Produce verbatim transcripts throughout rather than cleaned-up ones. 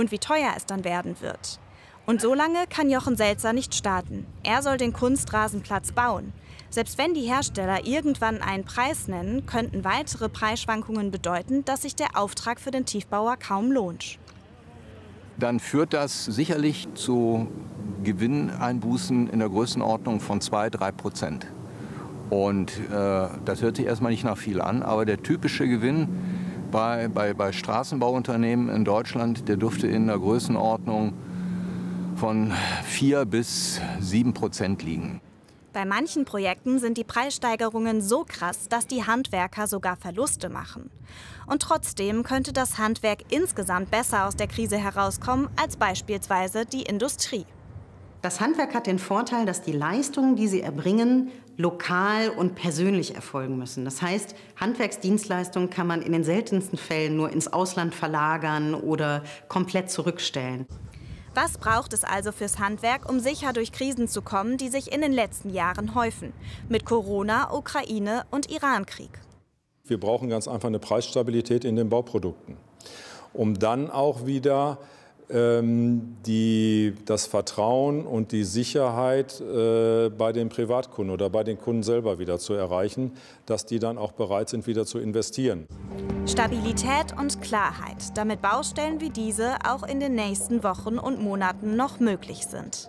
und wie teuer es dann werden wird. Und so lange kann Jochen Selzer nicht starten. Er soll den Kunstrasenplatz bauen. Selbst wenn die Hersteller irgendwann einen Preis nennen, könnten weitere Preisschwankungen bedeuten, dass sich der Auftrag für den Tiefbauer kaum lohnt. Dann führt das sicherlich zu Gewinneinbußen in der Größenordnung von zwei bis drei Prozent. Und äh, das hört sich erstmal nicht nach viel an, aber der typische Gewinn bei, bei, bei Straßenbauunternehmen in Deutschland, der dürfte in der Größenordnung von vier bis sieben Prozent liegen. Bei manchen Projekten sind die Preissteigerungen so krass, dass die Handwerker sogar Verluste machen. Und trotzdem könnte das Handwerk insgesamt besser aus der Krise herauskommen als beispielsweise die Industrie. Das Handwerk hat den Vorteil, dass die Leistungen, die sie erbringen, lokal und persönlich erfolgen müssen. Das heißt, Handwerksdienstleistungen kann man in den seltensten Fällen nur ins Ausland verlagern oder komplett zurückstellen. Was braucht es also fürs Handwerk, um sicher durch Krisen zu kommen, die sich in den letzten Jahren häufen? Mit Corona, Ukraine und Irankrieg. Wir brauchen ganz einfach eine Preisstabilität in den Bauprodukten, um dann auch wieder ähm, die, das Vertrauen und die Sicherheit äh, bei den Privatkunden oder bei den Kunden selber wieder zu erreichen, dass die dann auch bereit sind, wieder zu investieren. Stabilität und Klarheit, damit Baustellen wie diese auch in den nächsten Wochen und Monaten noch möglich sind.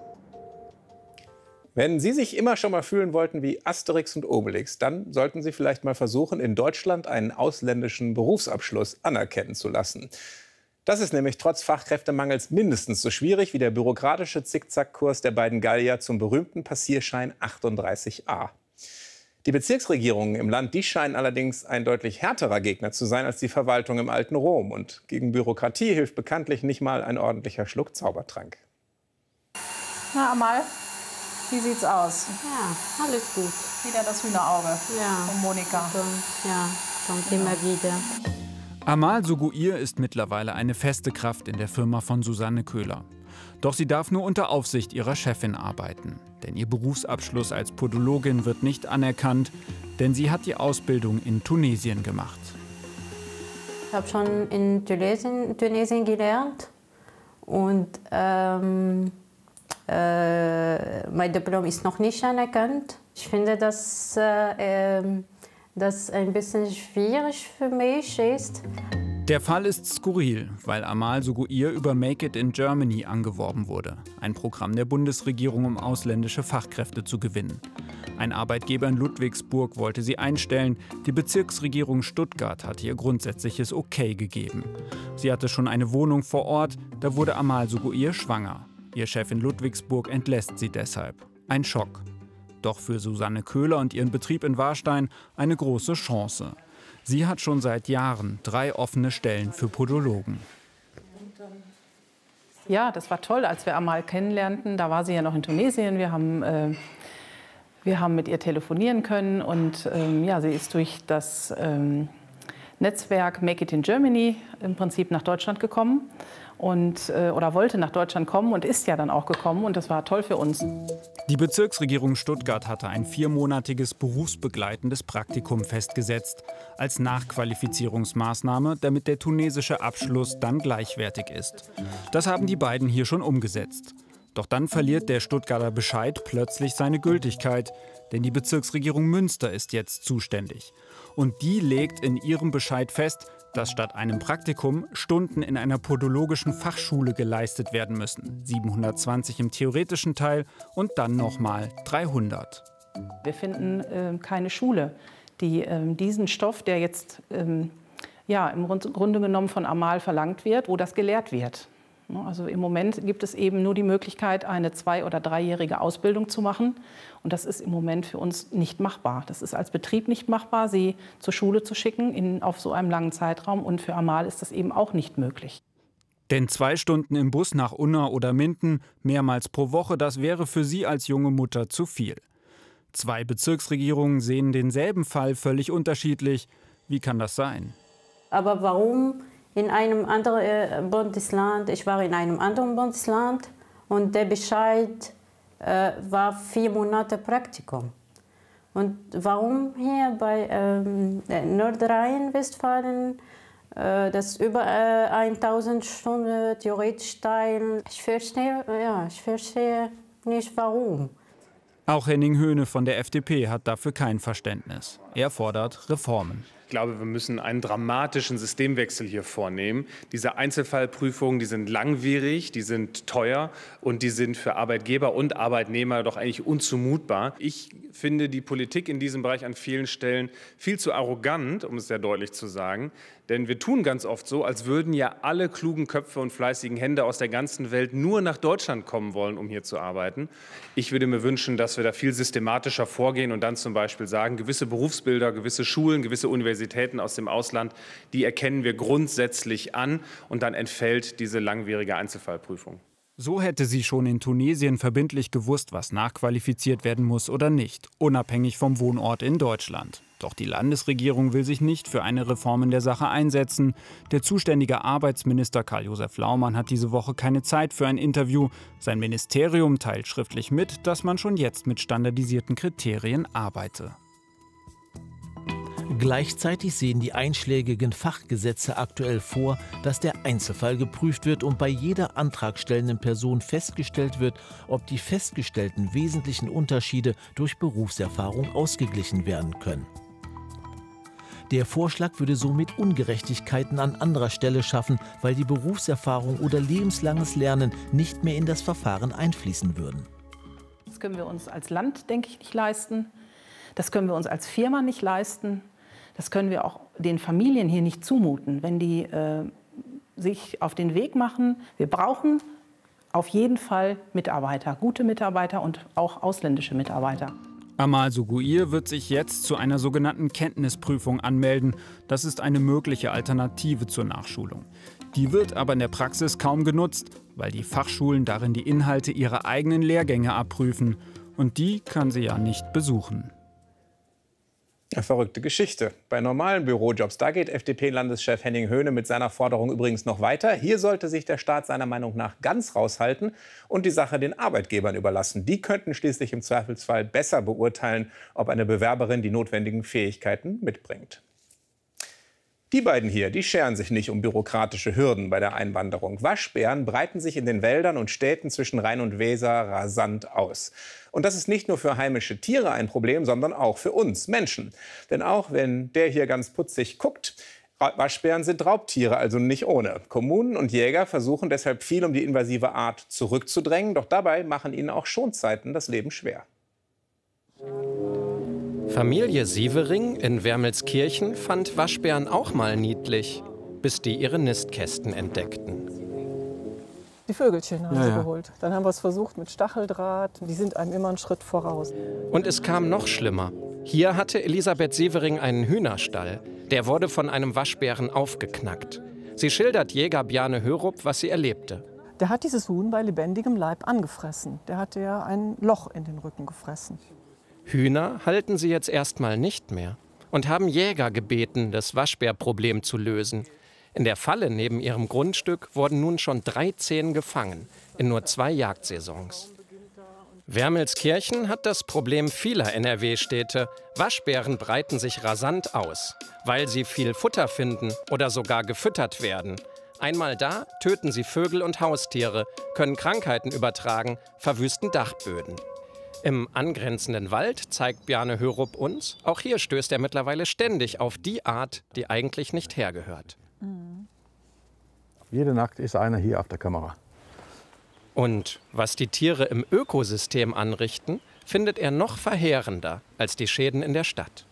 Wenn Sie sich immer schon mal fühlen wollten wie Asterix und Obelix, dann sollten Sie vielleicht mal versuchen, in Deutschland einen ausländischen Berufsabschluss anerkennen zu lassen. Das ist nämlich trotz Fachkräftemangels mindestens so schwierig wie der bürokratische Zickzackkurs der beiden Gallier zum berühmten Passierschein achtunddreißig a. Die Bezirksregierungen im Land, die scheinen allerdings ein deutlich härterer Gegner zu sein als die Verwaltung im alten Rom. Und gegen Bürokratie hilft bekanntlich nicht mal ein ordentlicher Schluck Zaubertrank. Na, Amal, wie sieht's aus? Ja, alles gut. Wieder das Hühnerauge ja. von Monika. Ja, kommt genau. immer wieder. Amal Soguir ist mittlerweile eine feste Kraft in der Firma von Susanne Köhler. Doch sie darf nur unter Aufsicht ihrer Chefin arbeiten. Denn ihr Berufsabschluss als Podologin wird nicht anerkannt, denn sie hat die Ausbildung in Tunesien gemacht. Ich habe schon in Tunesien, Tunesien gelernt und ähm, äh, mein Diplom ist noch nicht anerkannt. Ich finde, dass äh, äh, das ein bisschen schwierig für mich ist. Der Fall ist skurril, weil Amal Soguir über Make It in Germany angeworben wurde. Ein Programm der Bundesregierung, um ausländische Fachkräfte zu gewinnen. Ein Arbeitgeber in Ludwigsburg wollte sie einstellen. Die Bezirksregierung Stuttgart hatte ihr grundsätzliches Okay gegeben. Sie hatte schon eine Wohnung vor Ort, da wurde Amal Soguir schwanger. Ihr Chef in Ludwigsburg entlässt sie deshalb. Ein Schock. Doch für Susanne Köhler und ihren Betrieb in Warstein eine große Chance. Sie hat schon seit Jahren drei offene Stellen für Podologen. Ja, das war toll, als wir Amal kennenlernten. Da war sie ja noch in Tunesien. Wir haben, äh, wir haben mit ihr telefonieren können. Und ähm, ja, sie ist durch das ähm, Netzwerk Make It in Germany im Prinzip nach Deutschland gekommen. Und, äh, oder wollte nach Deutschland kommen und ist ja dann auch gekommen. Und das war toll für uns. Die Bezirksregierung Stuttgart hatte ein viermonatiges berufsbegleitendes Praktikum festgesetzt, als Nachqualifizierungsmaßnahme, damit der tunesische Abschluss dann gleichwertig ist. Das haben die beiden hier schon umgesetzt. Doch dann verliert der Stuttgarter Bescheid plötzlich seine Gültigkeit, denn die Bezirksregierung Münster ist jetzt zuständig. Und die legt in ihrem Bescheid fest, dass statt einem Praktikum Stunden in einer podologischen Fachschule geleistet werden müssen. siebenhundertzwanzig im theoretischen Teil und dann nochmal dreihundert. Wir finden äh, keine Schule, die äh, diesen Stoff, der jetzt äh, ja, im Grunde genommen von Amal verlangt wird, wo das gelehrt wird. Also im Moment gibt es eben nur die Möglichkeit, eine zwei- oder dreijährige Ausbildung zu machen. Und das ist im Moment für uns nicht machbar. Das ist als Betrieb nicht machbar, sie zur Schule zu schicken in, auf so einem langen Zeitraum. Und für Amal ist das eben auch nicht möglich. Denn zwei Stunden im Bus nach Unna oder Minden, mehrmals pro Woche, das wäre für sie als junge Mutter zu viel. Zwei Bezirksregierungen sehen denselben Fall völlig unterschiedlich. Wie kann das sein? Aber warum in einem anderen Bundesland? Ich war in einem anderen Bundesland und der Bescheid äh, war vier Monate Praktikum. Und warum hier bei ähm, Nordrhein-Westfalen Das über äh, tausend Stunden theoretisch Teil. Ich verstehe, ja, ich verstehe nicht, warum. Auch Henning Höhne von der F D P hat dafür kein Verständnis. Er fordert Reformen. Ich glaube, wir müssen einen dramatischen Systemwechsel hier vornehmen. Diese Einzelfallprüfungen, die sind langwierig, die sind teuer und die sind für Arbeitgeber und Arbeitnehmer doch eigentlich unzumutbar. Ich finde die Politik in diesem Bereich an vielen Stellen viel zu arrogant, um es sehr deutlich zu sagen. Denn wir tun ganz oft so, als würden ja alle klugen Köpfe und fleißigen Hände aus der ganzen Welt nur nach Deutschland kommen wollen, um hier zu arbeiten. Ich würde mir wünschen, dass wir da viel systematischer vorgehen und dann zum Beispiel sagen, gewisse Berufsbilder, gewisse Schulen, gewisse Universitäten aus dem Ausland, die erkennen wir grundsätzlich an und dann entfällt diese langwierige Einzelfallprüfung. So hätte sie schon in Tunesien verbindlich gewusst, was nachqualifiziert werden muss oder nicht, unabhängig vom Wohnort in Deutschland. Doch die Landesregierung will sich nicht für eine Reform in der Sache einsetzen. Der zuständige Arbeitsminister Karl-Josef Laumann hat diese Woche keine Zeit für ein Interview. Sein Ministerium teilt schriftlich mit, dass man schon jetzt mit standardisierten Kriterien arbeite. Gleichzeitig sehen die einschlägigen Fachgesetze aktuell vor, dass der Einzelfall geprüft wird und bei jeder antragstellenden Person festgestellt wird, ob die festgestellten wesentlichen Unterschiede durch Berufserfahrung ausgeglichen werden können. Der Vorschlag würde somit Ungerechtigkeiten an anderer Stelle schaffen, weil die Berufserfahrung oder lebenslanges Lernen nicht mehr in das Verfahren einfließen würden. Das können wir uns als Land, denke ich, nicht leisten. Das können wir uns als Firma nicht leisten. Das können wir auch den Familien hier nicht zumuten, wenn die äh, sich auf den Weg machen. Wir brauchen auf jeden Fall Mitarbeiter, gute Mitarbeiter und auch ausländische Mitarbeiter. Amal Suguir wird sich jetzt zu einer sogenannten Kenntnisprüfung anmelden. Das ist eine mögliche Alternative zur Nachschulung. Die wird aber in der Praxis kaum genutzt, weil die Fachschulen darin die Inhalte ihrer eigenen Lehrgänge abprüfen. Und die kann sie ja nicht besuchen. Eine verrückte Geschichte. Bei normalen Bürojobs, da geht F D P-Landeschef Henning Höhne mit seiner Forderung übrigens noch weiter. Hier sollte sich der Staat seiner Meinung nach ganz raushalten und die Sache den Arbeitgebern überlassen. Die könnten schließlich im Zweifelsfall besser beurteilen, ob eine Bewerberin die notwendigen Fähigkeiten mitbringt. Die beiden hier, die scheren sich nicht um bürokratische Hürden bei der Einwanderung. Waschbären breiten sich in den Wäldern und Städten zwischen Rhein und Weser rasant aus. Und das ist nicht nur für heimische Tiere ein Problem, sondern auch für uns Menschen. Denn auch wenn der hier ganz putzig guckt, Waschbären sind Raubtiere, also nicht ohne. Kommunen und Jäger versuchen deshalb viel, um die invasive Art zurückzudrängen. Doch dabei machen ihnen auch Schonzeiten das Leben schwer. Familie Sievering in Wermelskirchen fand Waschbären auch mal niedlich, bis die ihre Nistkästen entdeckten. Die Vögelchen haben ja, sie ja. geholt. Dann haben wir es versucht mit Stacheldraht. Die sind einem immer einen Schritt voraus. Und es kam noch schlimmer. Hier hatte Elisabeth Sievering einen Hühnerstall. Der wurde von einem Waschbären aufgeknackt. Sie schildert Jäger Bjarne Hörup, was sie erlebte. Der hat dieses Huhn bei lebendigem Leib angefressen. Der hatte ja ein Loch in den Rücken gefressen. Hühner halten sie jetzt erstmal nicht mehr und haben Jäger gebeten, das Waschbärproblem zu lösen. In der Falle neben ihrem Grundstück wurden nun schon dreizehn gefangen, in nur zwei Jagdsaisons. Wermelskirchen hat das Problem vieler N R W-Städte. Waschbären breiten sich rasant aus, weil sie viel Futter finden oder sogar gefüttert werden. Einmal da, töten sie Vögel und Haustiere, können Krankheiten übertragen, verwüsten Dachböden. Im angrenzenden Wald zeigt Bjarne Hörup uns, auch hier stößt er mittlerweile ständig auf die Art, die eigentlich nicht hergehört. Mhm. Jede Nacht ist einer hier auf der Kamera. Und was die Tiere im Ökosystem anrichten, findet er noch verheerender als die Schäden in der Stadt.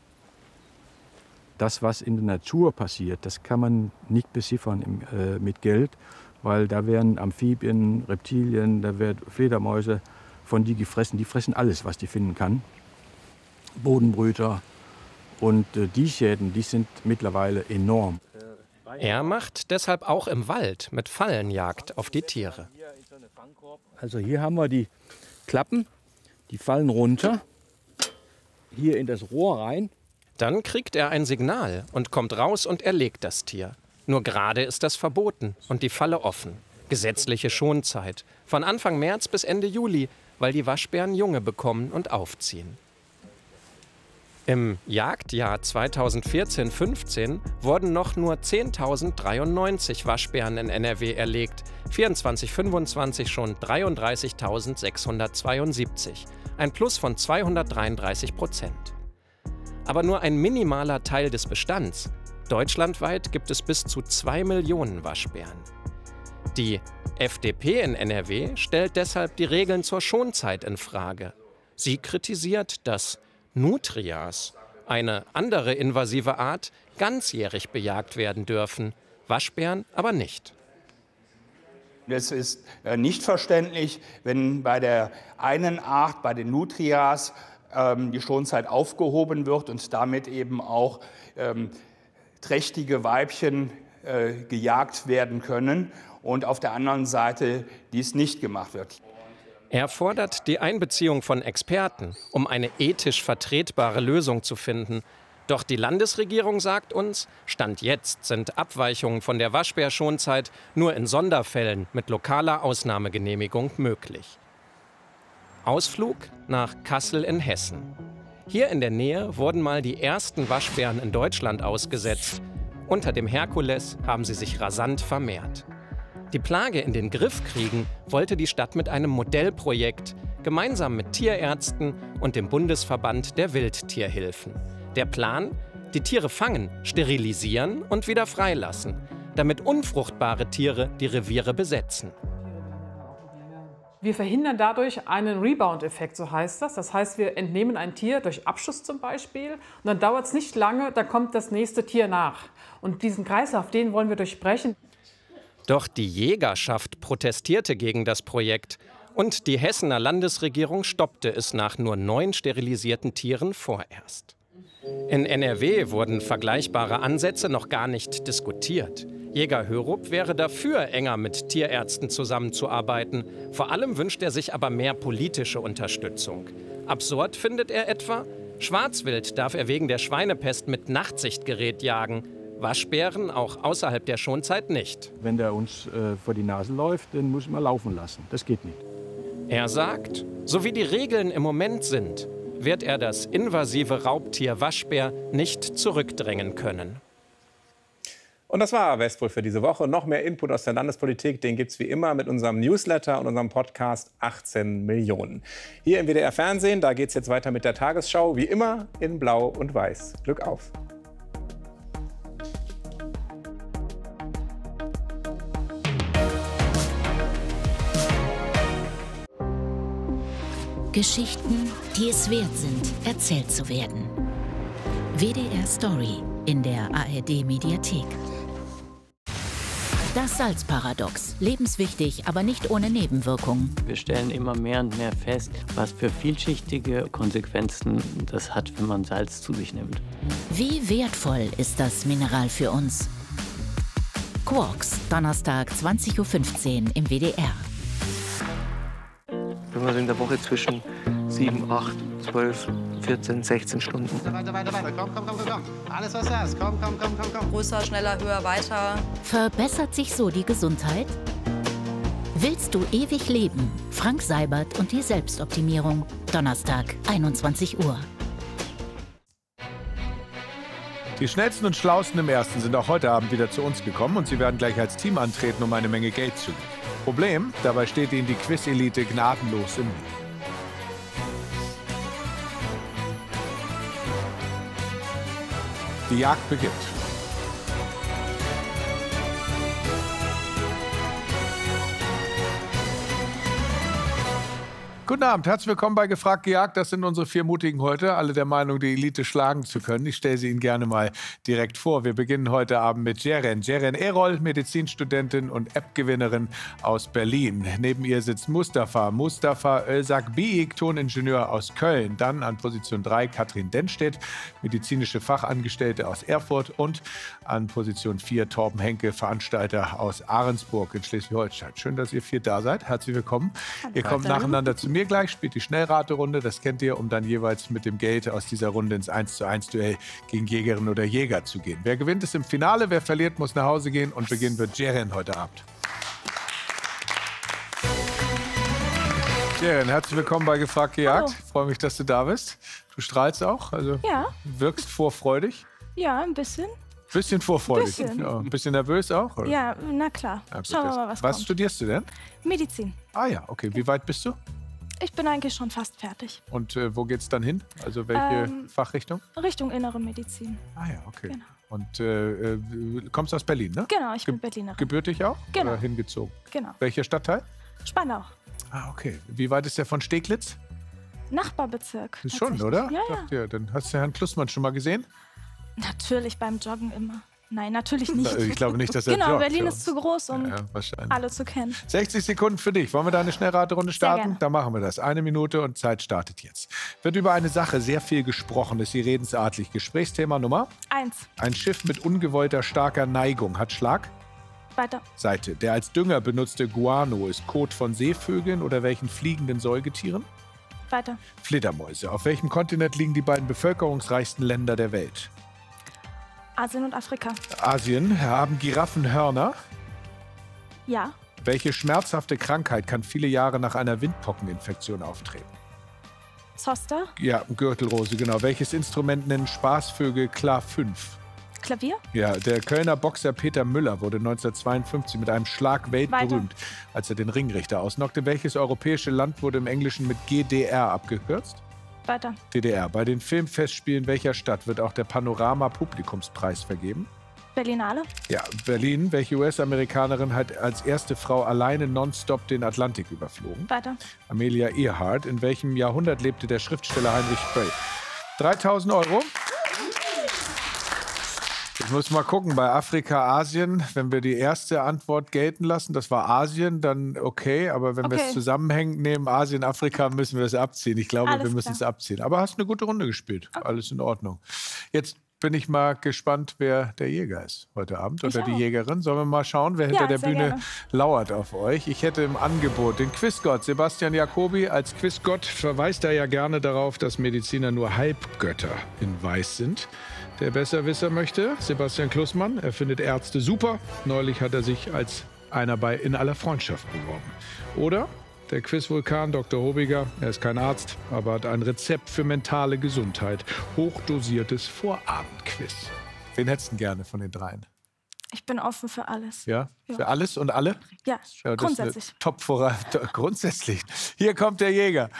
Das, was in der Natur passiert, das kann man nicht beziffern im, äh, mit Geld, weil da werden Amphibien, Reptilien, da werden Fledermäuse von die gefressen. Die fressen alles, was die finden kann. Bodenbrüter. Und äh, die Schäden, die sind mittlerweile enorm. Er macht deshalb auch im Wald mit Fallenjagd auf die Tiere. Also hier haben wir die Klappen, die fallen runter, hier in das Rohr rein. Dann kriegt er ein Signal und kommt raus und erlegt das Tier. Nur gerade ist das verboten und die Falle offen. Gesetzliche Schonzeit. Von Anfang März bis Ende Juli, weil die Waschbären Junge bekommen und aufziehen. Im Jagdjahr zweitausendvierzehn fünfzehn wurden noch nur zehntausenddreiundneunzig Waschbären in N R W erlegt, vierundzwanzig fünfundzwanzig schon dreiunddreißigtausendsechshundertzweiundsiebzig, ein Plus von zweihundertdreiunddreißig Prozent. Aber nur ein minimaler Teil des Bestands. Deutschlandweit gibt es bis zu zwei Millionen Waschbären. Die F D P in N R W stellt deshalb die Regeln zur Schonzeit in Frage. Sie kritisiert, dass Nutrias, eine andere invasive Art, ganzjährig bejagt werden dürfen, Waschbären aber nicht. Es ist nicht verständlich, wenn bei der einen Art, bei den Nutrias, ähm, die Schonzeit aufgehoben wird und damit eben auch ähm, trächtige Weibchen äh, gejagt werden können und auf der anderen Seite dies nicht gemacht wird. Er fordert die Einbeziehung von Experten, um eine ethisch vertretbare Lösung zu finden. Doch die Landesregierung sagt uns, Stand jetzt sind Abweichungen von der Waschbärschonzeit nur in Sonderfällen mit lokaler Ausnahmegenehmigung möglich. Ausflug nach Kassel in Hessen. Hier in der Nähe wurden mal die ersten Waschbären in Deutschland ausgesetzt. Unter dem Herkules haben sie sich rasant vermehrt. Die Plage in den Griff kriegen wollte die Stadt mit einem Modellprojekt, gemeinsam mit Tierärzten und dem Bundesverband der Wildtierhilfen. Der Plan? Die Tiere fangen, sterilisieren und wieder freilassen, damit unfruchtbare Tiere die Reviere besetzen. Wir verhindern dadurch einen Rebound-Effekt, so heißt das. Das heißt, wir entnehmen ein Tier durch Abschuss zum Beispiel und dann dauert es nicht lange, da kommt das nächste Tier nach. Und diesen Kreislauf, den wollen wir durchbrechen. Doch die Jägerschaft protestierte gegen das Projekt und die Hessener Landesregierung stoppte es nach nur neun sterilisierten Tieren vorerst. In N R W wurden vergleichbare Ansätze noch gar nicht diskutiert. Jäger Hörup wäre dafür, enger mit Tierärzten zusammenzuarbeiten. Vor allem wünscht er sich aber mehr politische Unterstützung. Absurd findet er etwa, Schwarzwild darf er wegen der Schweinepest mit Nachtsichtgerät jagen. Waschbären auch außerhalb der Schonzeit nicht. Wenn der uns äh, vor die Nase läuft, dann muss man laufen lassen. Das geht nicht. Er sagt, so wie die Regeln im Moment sind, wird er das invasive Raubtier Waschbär nicht zurückdrängen können. Und das war Westpol für diese Woche. Noch mehr Input aus der Landespolitik, den gibt es wie immer mit unserem Newsletter und unserem Podcast achtzehn Millionen. Hier im W D R Fernsehen, da geht es jetzt weiter mit der Tagesschau, wie immer in Blau und Weiß. Glück auf! Geschichten, die es wert sind, erzählt zu werden. W D R Story in der A R D-Mediathek. Das Salzparadox. Lebenswichtig, aber nicht ohne Nebenwirkungen. Wir stellen immer mehr und mehr fest, was für vielschichtige Konsequenzen das hat, wenn man Salz zu sich nimmt. Wie wertvoll ist das Mineral für uns? Quarks, Donnerstag, zwanzig Uhr fünfzehn im W D R. Wenn man so in der Woche zwischen sieben, acht, zwölf, vierzehn, sechzehn Stunden. Weiter, weiter, weiter, komm, komm, komm, komm, alles was du hast, komm, komm, komm, komm, komm. Größer, schneller, höher, weiter. Verbessert sich so die Gesundheit? Willst du ewig leben? Frank Seibert und die Selbstoptimierung. Donnerstag, einundzwanzig Uhr. Die schnellsten und schlausten im Ersten sind auch heute Abend wieder zu uns gekommen und sie werden gleich als Team antreten, um eine Menge Geld zu gewinnen. Problem, dabei steht ihnen die Quiz-Elite gnadenlos im Weg. Die Jagd beginnt. Guten Abend, herzlich willkommen bei Gefragt gejagt. Das sind unsere vier Mutigen heute, alle der Meinung, die Elite schlagen zu können. Ich stelle sie Ihnen gerne mal direkt vor. Wir beginnen heute Abend mit Ceren. Ceren Erol, Medizinstudentin und App-Gewinnerin aus Berlin. Neben ihr sitzt Mustafa. Mustafa Özak Biik, Toningenieur aus Köln. Dann an Position drei Katrin Dennstedt, medizinische Fachangestellte aus Erfurt. Und an Position vier Torben Henke, Veranstalter aus Ahrensburg in Schleswig-Holstein. Schön, dass ihr vier da seid. Herzlich willkommen. Hallo. Ihr kommt nacheinander zu mir gleich, spielt die Schnellraterunde, das kennt ihr, um dann jeweils mit dem Geld aus dieser Runde ins eins zu eins Duell gegen Jägerin oder Jäger zu gehen. Wer gewinnt, ist im Finale, wer verliert, muss nach Hause gehen und beginnen wird Ceren heute Abend. Jeren, herzlich willkommen bei Gefragt gejagt. Hallo. Ich freue mich, dass du da bist. Du strahlst auch, also Ja. wirkst vorfreudig. Ja, ein bisschen. Bisschen vorfreudig. Bisschen. Ja, ein bisschen nervös auch, oder? Ja, na klar. Ja, gut, Schauen wir das- mal, was, was kommt. studierst du denn? Medizin. Ah ja, okay. Wie weit bist du? Ich bin eigentlich schon fast fertig. Und äh, wo geht's dann hin? Also welche Ähm, Fachrichtung? Richtung innere Medizin. Ah ja, okay. Genau. Und äh, äh, du kommst aus Berlin, ne? Genau, ich bin Berlinerin. Gebürtig auch? Genau. Oder hingezogen? Genau. Welcher Stadtteil? Spandau. Ah, okay. Wie weit ist der von Steglitz? Nachbarbezirk. Ist schon, tatsächlich. oder? Ja, ja. Dachte, ja. Dann hast du Herrn Klussmann schon mal gesehen? Natürlich beim Joggen immer. Nein, natürlich nicht. Ich glaube nicht, dass er Genau, joggt, Berlin ja. ist zu groß, um Ja, wahrscheinlich. alle zu kennen. sechzig Sekunden für dich. Wollen wir da eine Schnellraterunde starten? gerne. Dann machen wir das. Eine Minute und Zeit startet jetzt. Wird über eine Sache sehr viel gesprochen, ist sie redensartlich. Gesprächsthema Nummer? Eins. Ein Schiff mit ungewollter starker Neigung hat Schlag. Weiter. Seite. Der als Dünger benutzte Guano ist Kot von Seevögeln oder welchen fliegenden Säugetieren? Weiter. Fledermäuse. Auf welchem Kontinent liegen die beiden bevölkerungsreichsten Länder der Welt? Asien und Afrika. Asien. Haben Giraffen Hörner? Ja. Welche schmerzhafte Krankheit kann viele Jahre nach einer Windpockeninfektion auftreten? Zoster. Ja, Gürtelrose, genau. Welches Instrument nennen Spaßvögel Klar fünf? Klavier. Ja, der Kölner Boxer Peter Müller wurde neunzehnhundertzweiundfünfzig mit einem Schlag weltberühmt, als er den Ringrichter ausnockte. Welches europäische Land wurde im Englischen mit G D R abgekürzt? Weiter. D D R. Bei den Filmfestspielen welcher Stadt wird auch der Panorama-Publikumspreis vergeben? Berlinale. Ja, Berlin. Welche U S-Amerikanerin hat als erste Frau alleine nonstop den Atlantik überflogen? Weiter. Amelia Earhart. In welchem Jahrhundert lebte der Schriftsteller Heinrich Böll? dreitausend Euro. Ich muss mal gucken, bei Afrika, Asien, wenn wir die erste Antwort gelten lassen, das war Asien, dann okay. Aber wenn wir Okay. es zusammenhängend nehmen, Asien, Afrika, müssen wir es abziehen. Ich glaube, Alles wir müssen klar. es abziehen. Aber hast eine gute Runde gespielt. Alles in Ordnung. Jetzt bin ich mal gespannt, wer der Jäger ist heute Abend Ich oder die auch. Jägerin. Sollen wir mal schauen, wer hinter Ja, der sehr Bühne gerne. lauert auf euch? Ich hätte im Angebot den Quizgott Sebastian Jacobi. Als Quizgott verweist er ja gerne darauf, dass Mediziner nur Halbgötter in Weiß sind. Der Besserwisser möchte Sebastian Klussmann. Er findet Ärzte super. Neulich hat er sich als einer bei In aller Freundschaft beworben. Oder der Quizvulkan Doktor Hobiger. Er ist kein Arzt, aber hat ein Rezept für mentale Gesundheit. Hochdosiertes Vorabendquiz. Wen hättest du denn gerne von den dreien? Ich bin offen für alles. Ja? Ja. Für alles und alle? Ja, Ja, das grundsätzlich. Ist eine top voran. Grundsätzlich. Hier kommt der Jäger.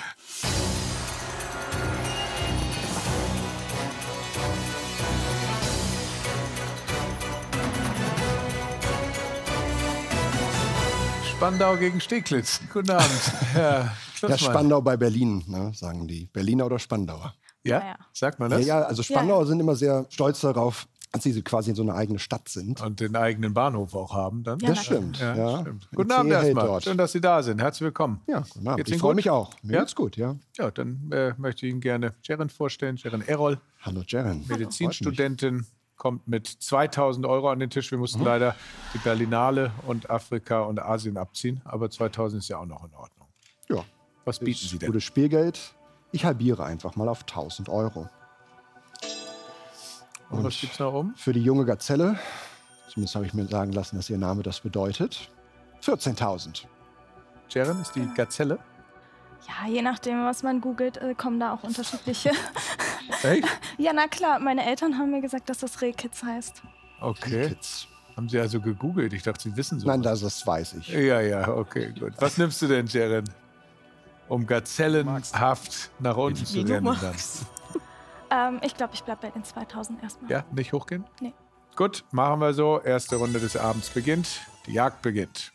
Spandau gegen Steglitz. Guten Abend, Herr Ja, Klussmann. Spandau bei Berlin, ne, sagen die. Berliner oder Spandauer. Ja? Ja, ja. Sagt man Ja, das? ja, also Spandauer sind immer sehr stolz darauf, dass sie quasi so eine eigene Stadt sind. Und den eigenen Bahnhof auch haben dann. Das stimmt, Ja, ja. stimmt. Ein Guten Abend Zeh hält erstmal. dort. Schön, dass Sie da sind. Herzlich willkommen. Ja, guten Abend. Geht's Ich Ihnen freue gut? mich auch. Mir Ja? geht's gut, ja. Ja, dann äh, möchte ich Ihnen gerne Jeren vorstellen. Jeren Errol. Hallo Jeren. Medizinstudentin, kommt mit zweitausend Euro an den Tisch. Wir mussten leider die Berlinale und Afrika und Asien abziehen. Aber zweitausend ist ja auch noch in Ordnung. Ja. Was bieten Ist Sie denn? Gutes Spielgeld. Ich halbiere einfach mal auf tausend Euro. Und was gibt's noch um? Für die junge Gazelle, zumindest habe ich mir sagen lassen, dass ihr Name das bedeutet, vierzehntausend. Jeren ist die Gazelle. Ja, je nachdem, was man googelt, äh, kommen da auch unterschiedliche. Echt? Ja, na klar. Meine Eltern haben mir gesagt, dass das Rehkitz heißt. Okay. Haben Sie also gegoogelt? Ich dachte, Sie wissen so. Nein, das, das weiß ich. Ja, ja, okay, gut. Was nimmst du denn, Jeren? Um gazellenhaft nach unten zu Wie du rennen dann. magst. Ähm, ich glaube, ich bleibe bei den zweitausend erstmal. Ja, nicht hochgehen? Nee. Gut, machen wir so. Erste Runde des Abends beginnt. Die Jagd beginnt.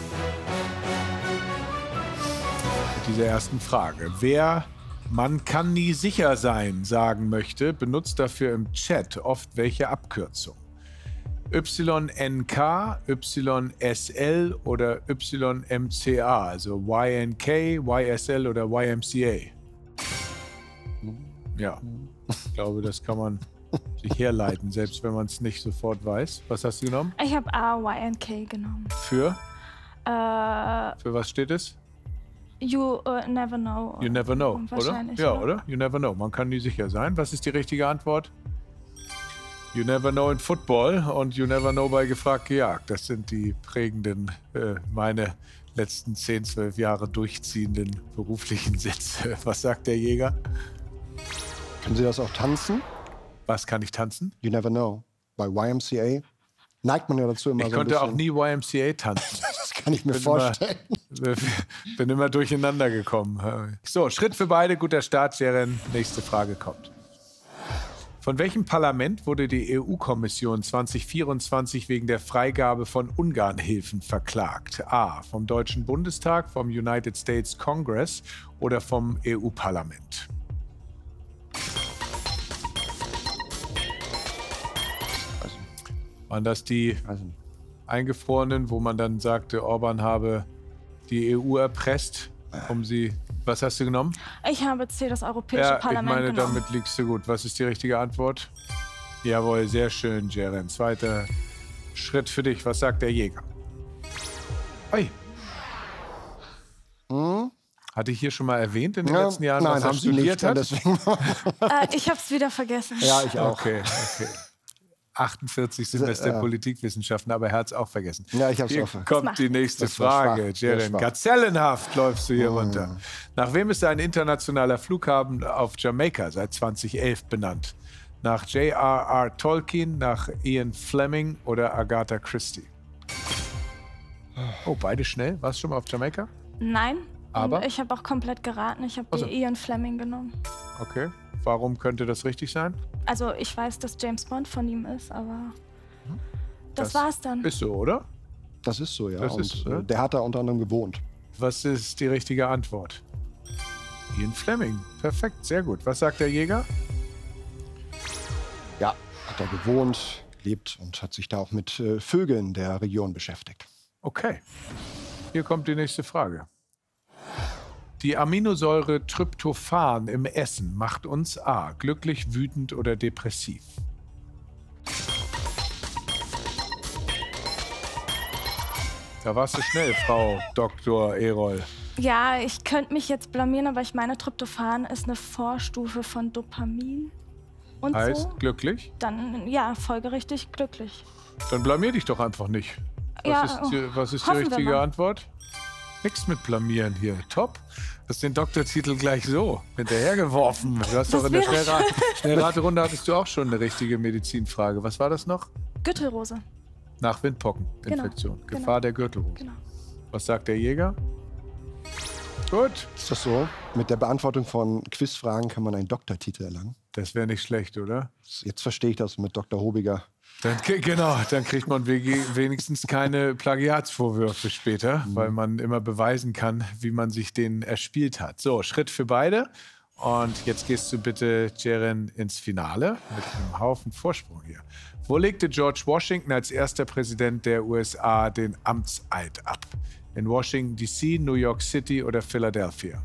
Mit dieser ersten Frage. Wer "Man kann nie sicher sein" sagen möchte, benutzt dafür im Chat oft welche Abkürzung? Y N K, Y S L oder Y M C A, also Y N K, Y S L oder Y M C A? Ja, ich glaube, das kann man sich herleiten, selbst wenn man es nicht sofort weiß. Was hast du genommen? Ich habe A Y N K genommen. Für? Äh, Für was steht es? you uh, never know. You never know, oder? Wahrscheinlich, Ja, oder? You never know. Man kann nie sicher sein. Was ist die richtige Antwort? You never know in Football und You never know bei Gefragt gejagt. Das sind die prägenden, äh, meine letzten zehn, zwölf Jahre durchziehenden beruflichen Sitze. Was sagt der Jäger? Können Sie das auch tanzen? Was kann ich tanzen? You never know. Bei Y M C A neigt man ja dazu immer ich so ein konnte bisschen. auch nie Y M C A tanzen. Das kann ich mir bin vorstellen. Immer, bin immer durcheinander gekommen. So, Schritt für beide, guter Start, Jeren. Nächste Frage kommt. Von welchem Parlament wurde die E U-Kommission zwanzig vierundzwanzig wegen der Freigabe von Ungarnhilfen verklagt? A. Vom Deutschen Bundestag, vom United States Congress oder vom E U-Parlament? Waren das die Eingefrorenen, wo man dann sagte, Orban habe die E U erpresst, um sie... Was hast du genommen? Ich habe C, das Europäische ja, Parlament ich meine, genommen. damit liegst du gut. Was ist die richtige Antwort? Jawohl, sehr schön, Jeren. Zweiter Schritt für dich. Was sagt der Jäger? Oi. Hm? Hatte ich hier schon mal erwähnt in den Ja, letzten Jahren, nein, was er haben Sie studiert nicht, hat? deswegen. äh, ich habe es wieder vergessen. Ja, ich auch. Okay, okay. achtundvierzig Semester ja. Politikwissenschaften, aber er hat es auch vergessen. Ja, ich habe es Hier auch vergessen. kommt die nächste Das war Frage. schwach, sehr Jeren, schwach. gazellenhaft läufst du hier Mm. runter. Nach wem ist ein internationaler Flughafen auf Jamaika seit zweitausendelf benannt? Nach J R R Tolkien, nach Ian Fleming oder Agatha Christie? Oh, beide schnell. Warst du schon mal auf Jamaika? Nein, Aber? und ich habe auch komplett geraten. Ich habe Also. die Ian Fleming genommen. Okay. Warum könnte das richtig sein? Also ich weiß, dass James Bond von ihm ist, aber das, Das war's dann. Ist so, oder? Das ist so, ja. Das Und ist so, ne? äh, der hat da unter anderem gewohnt. Was ist die richtige Antwort? Ian Fleming. Perfekt, sehr gut. Was sagt der Jäger? Ja, hat er gewohnt, lebt und hat sich da auch mit äh, Vögeln der Region beschäftigt. Okay. Hier kommt die nächste Frage. Die Aminosäure Tryptophan im Essen macht uns A. glücklich, wütend oder depressiv. Da warst du schnell, Frau Doktor Erol. Ja, ich könnte mich jetzt blamieren, aber ich meine, Tryptophan ist eine Vorstufe von Dopamin. Und Heißt so. glücklich? Dann, ja, folgerichtig glücklich. Dann blamier dich doch einfach nicht. Was Ja, ist die, was ist die hoffen wir richtige mal. Antwort? Nix mit blamieren hier. Top. Du hast den Doktortitel gleich so hinterhergeworfen. Du hast Das doch in der wäre- Schnellrate, Schnellraterunde hattest du auch schon eine richtige Medizinfrage. Was war das noch? Gürtelrose. Nach Windpockeninfektion. Genau, Gefahr genau. der Gürtelrose. Genau. Was sagt der Jäger? Gut. Ist das so? Mit der Beantwortung von Quizfragen kann man einen Doktortitel erlangen. Das wäre nicht schlecht, oder? Jetzt verstehe ich das mit Doktor Hobiger. Dann, genau, dann kriegt man we- wenigstens keine Plagiatsvorwürfe später, Mhm. weil man immer beweisen kann, wie man sich den erspielt hat. So, Schritt für beide. Und jetzt gehst du bitte, Jeren, ins Finale mit einem Haufen Vorsprung hier. Wo legte George Washington als erster Präsident der U S A den Amtseid ab? In Washington D C, New York City oder Philadelphia?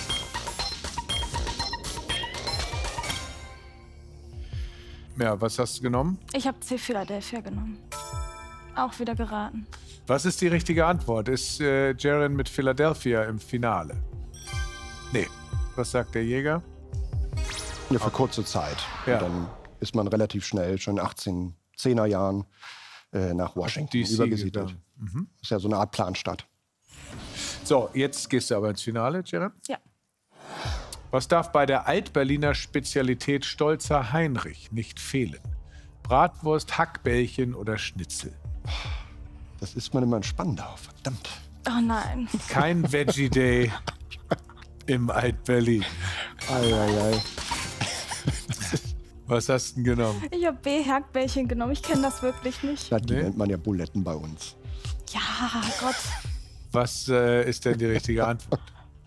Ja, was hast du genommen? Ich habe C, Philadelphia genommen. Auch wieder geraten. Was ist die richtige Antwort? Ist äh, Jeren mit Philadelphia im Finale? Nee. Was sagt der Jäger? Ja, für kurze Zeit. Ja. Und dann ist man relativ schnell, schon in achtzehnhundertzehner Jahren, äh, nach Washington D C übergesiedelt. gegangen. Mhm. Ist ja so eine Art Planstadt. So, jetzt gehst du aber ins Finale, Jeren. Ja. Was darf bei der Altberliner Spezialität Stolzer Heinrich nicht fehlen? Bratwurst, Hackbällchen oder Schnitzel? Das ist man immer in Spandau, verdammt. Oh nein. Kein Veggie Day im Alt-Berlin. Eieiei. Was hast du denn genommen? Ich habe B, Hackbällchen genommen. Ich kenne das wirklich nicht. Na, die Nee. nennt man ja Buletten bei uns. Ja, Gott. Was äh, ist denn die richtige Antwort?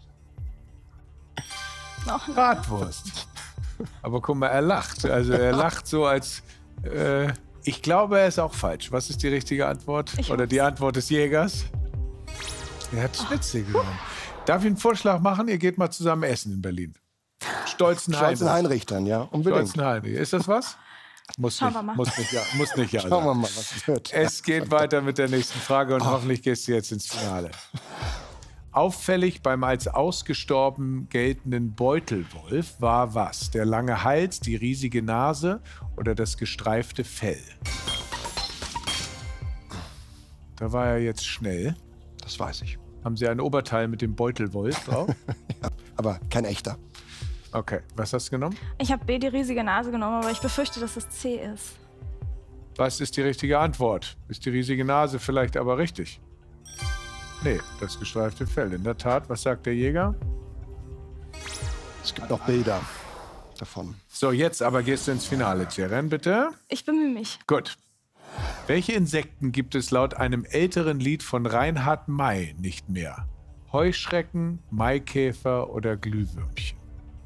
Noch nicht. Bratwurst. Aber guck mal, er lacht. Also er lacht so, als... Äh, ich glaube, er ist auch falsch. Was ist die richtige Antwort? Ich Oder die hab's. Antwort des Jägers? Er hat Schnitzel genommen. Darf ich einen Vorschlag machen? Ihr geht mal zusammen essen in Berlin. Stolzen Stolzen Heinrich. Heinrich dann, ja, unbedingt. Stolzen Heinrich. Ist das was? Muss Schauen nicht, wir mal. Muss nicht, ja, muss nicht ja Schauen wir sagen. mal, was es wird. Es geht weiter mit der nächsten Frage und hoffentlich gehst du jetzt ins Finale. Auffällig beim als ausgestorben geltenden Beutelwolf war was? Der lange Hals, die riesige Nase oder das gestreifte Fell? Da war er jetzt schnell. Das weiß ich. Haben Sie ein Oberteil mit dem Beutelwolf drauf? Ja, aber kein echter. Okay, was hast du genommen? Ich habe B, die riesige Nase genommen, aber ich befürchte, dass es C ist. Was ist die richtige Antwort? Ist die riesige Nase vielleicht aber richtig? Nee, das gestreifte Fell. In der Tat, was sagt der Jäger? Es gibt noch Bilder davon. So, jetzt aber gehst du ins Finale, Jeren, bitte. Ich bemühe mich. Gut. Welche Insekten gibt es laut einem älteren Lied von Reinhard May nicht mehr? Heuschrecken, Maikäfer oder Glühwürmchen?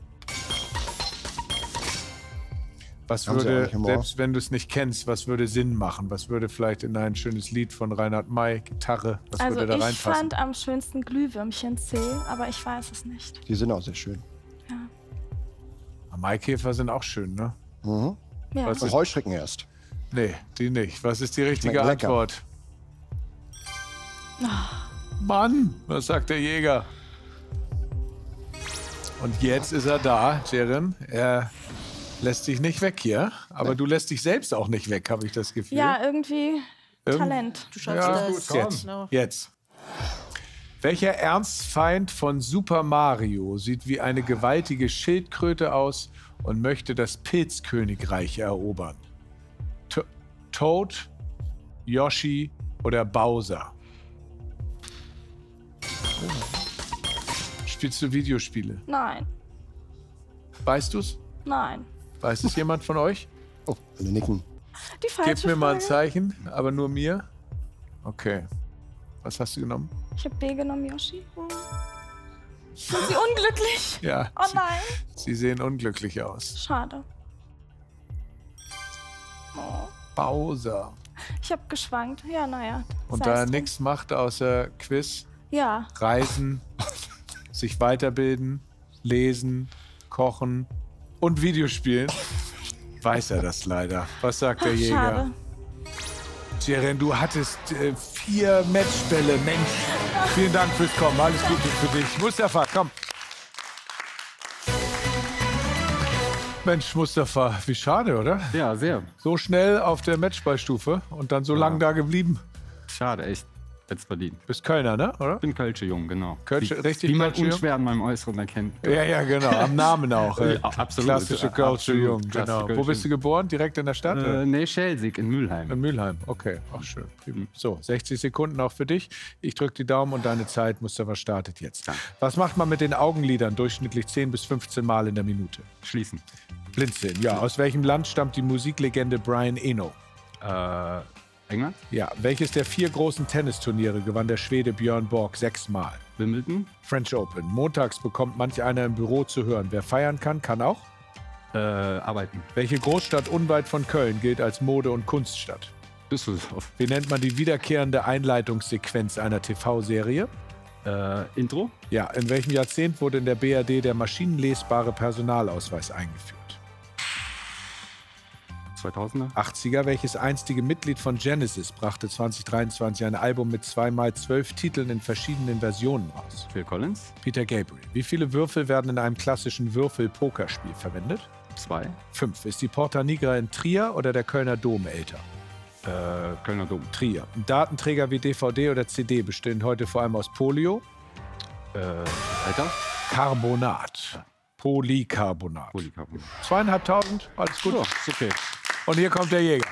Was Haben Sie würde, eigentlich Humor? selbst wenn du es nicht kennst, was würde Sinn machen? Was würde vielleicht in ein schönes Lied von Reinhard May, Gitarre, was Also würde da ich reinpassen? fand am schönsten Glühwürmchen C, aber ich weiß es nicht. Die sind auch sehr schön. Ja. Maikäfer sind auch schön, ne? Mhm. Ja. Was Und ist, Heuschrecken erst. nee, die nicht. Was ist die richtige Schmecken lecker. Antwort? Oh. Mann, was sagt der Jäger? Und jetzt ist er da, Jeren. Er lässt dich nicht weg hier, aber Nee. du lässt dich selbst auch nicht weg, habe ich das Gefühl. Ja, irgendwie Irgend- Talent. Du schaffst Ja, das. gut, jetzt. Jetzt. Welcher Ernstfeind von Super Mario sieht wie eine gewaltige Schildkröte aus und möchte das Pilzkönigreich erobern? To Toad, Yoshi oder Bowser? Spielst du Videospiele? Nein, Weißt du's? nein. Weiß es jemand von euch? Oh, alle nicken. Die falsche Gebt mir mal ein Frage. Zeichen, aber nur mir. Okay. Was hast du genommen? Ich habe B genommen, Yoshi. Oh. Sind Sie unglücklich? Ja. Oh Sie, nein. Sie sehen unglücklich aus. Schade. Oh. Bowser. Ich habe geschwankt. Ja, naja. Und sei da es er drum. nichts macht außer Quiz, Ja. Reisen, sich weiterbilden, lesen, kochen und Videospielen, weiß er das leider. Was sagt der Ach, Jäger? schade. Jeren, du hattest äh, vier Matchbälle. Mensch, vielen Dank fürs Kommen. Alles Gute für dich. Mustafa, komm. Mensch, Mustafa, wie schade, oder? Ja, sehr. So schnell auf der Matchballstufe und dann so lang da geblieben. Schade, echt. Jetzt verdient. Bist Kölner, ne? Oder? Ich bin Kölsche Jung, genau. Kölsche, wie, richtig Wie man Kölsche Jung? unschwer an meinem Äußeren erkennt. Ja, ja, genau. Am Namen auch. Äh, Ja, absolut. Klassische Ja, Kölsche absolut. Jung. Klassische Genau. Wo Kölsche bist du geboren? Direkt in der Stadt? Äh, nee, Schelsig in Mülheim. In Mülheim, okay. Ach, schön. So, sechzig Sekunden auch für dich. Ich drücke die Daumen und deine Zeit, Mustafa, startet jetzt. Was macht man mit den Augenlidern durchschnittlich zehn bis fünfzehn Mal in der Minute? Schließen. Blinzeln, ja. Aus welchem Land stammt die Musiklegende Brian Eno? Äh, England? Ja. Welches der vier großen Tennisturniere gewann der Schwede Björn Borg sechsmal? Wimbledon? French Open. Montags bekommt manch einer im Büro zu hören. Wer feiern kann, kann auch? Äh, arbeiten. Welche Großstadt unweit von Köln gilt als Mode- und Kunststadt? Düsseldorf. Wie nennt man die wiederkehrende Einleitungssequenz einer T V-Serie? Äh, Intro? Ja. In welchem Jahrzehnt wurde in der B R D der maschinenlesbare Personalausweis eingeführt? zweitausender? achtziger. Welches einstige Mitglied von Genesis brachte zwanzig dreiundzwanzig ein Album mit zweimal zwölf Titeln in verschiedenen Versionen raus? Phil Collins? Peter Gabriel. Wie viele Würfel werden in einem klassischen Würfel-Pokerspiel verwendet? Zwei. Fünf. Ist die Porta Nigra in Trier oder der Kölner Dom älter? Äh, Kölner Dom. Trier. Datenträger wie D V D oder C D bestehen heute vor allem aus Polio? Äh, Alter? Carbonat. Polycarbonat. Polycarbonat. Zweieinhalbtausend, alles gut. Ja, ist okay. Und hier kommt der Jäger.